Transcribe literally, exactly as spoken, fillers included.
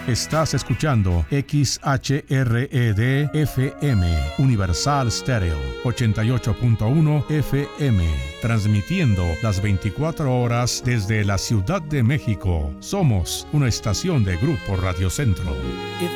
Estás escuchando X H R E D F M, Universal Stereo, ochenta y ocho punto uno F M, transmitiendo las veinticuatro horas desde la Ciudad de México. Somos una estación de Grupo Radio Centro. If